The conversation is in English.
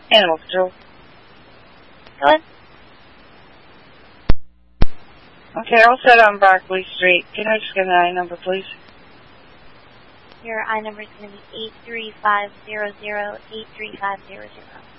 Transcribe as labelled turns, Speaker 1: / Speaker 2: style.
Speaker 1: Animal Control.
Speaker 2: Go ahead.
Speaker 1: Okay, all set on Barclay Street. Can I just get an I number, please?
Speaker 2: Your I number is going to be 83500, 83500.